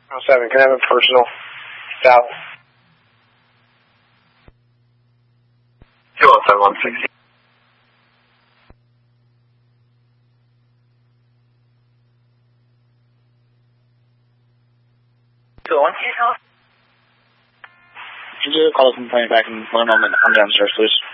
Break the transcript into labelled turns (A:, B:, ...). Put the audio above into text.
A: 7, can I have a personal south?
B: 217 160.
C: Could you call us and point back in 1 moment? I'm downstairs, please.